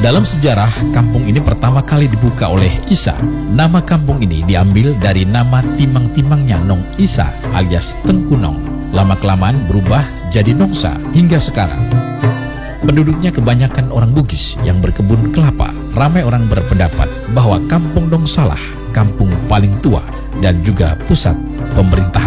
Dalam sejarah, kampung ini pertama kali dibuka oleh Isa. Nama kampung ini diambil dari nama timang-timangnya Nong Isa alias Tengku Nong. Lama-kelamaan berubah jadi Nongsa hingga sekarang. Penduduknya kebanyakan orang Bugis yang berkebun kelapa. Ramai orang berpendapat bahwa Kampung Dongsalah kampung paling tua dan juga pusat pemerintahan.